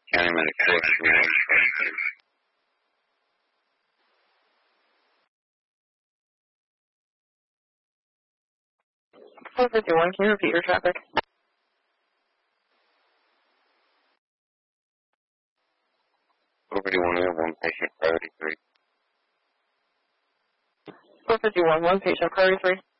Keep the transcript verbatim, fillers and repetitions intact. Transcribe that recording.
County Medic four fifty-one. four fifty-one, can you repeat your traffic? four fifty-one, we have one patient, priority three. four fifty-one, one patient, priority three.